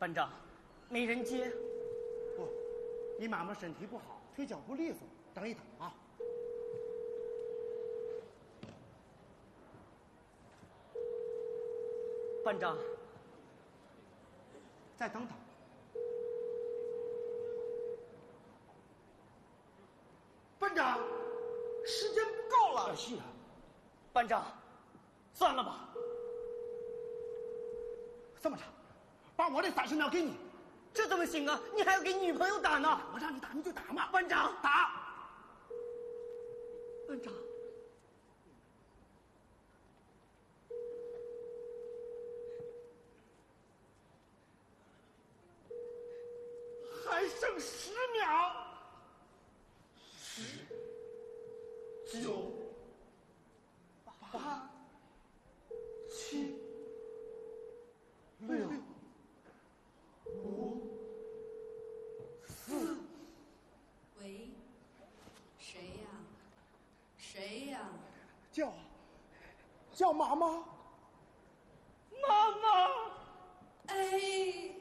班长，没人接。 不，你妈妈身体不好，腿脚不利索，等一等啊。 班长， 再等等。班长，时间不够了。是啊。 班长，算了吧。 这么着，把我的30秒给你。 这怎么行啊？你还要给女朋友打呢。 我让你打你就打嘛。 班长， 打。 班长。 还剩10秒。10、9、8、7、6、5、4。 喂，谁呀？谁呀？ 叫妈妈。 妈妈。 哎。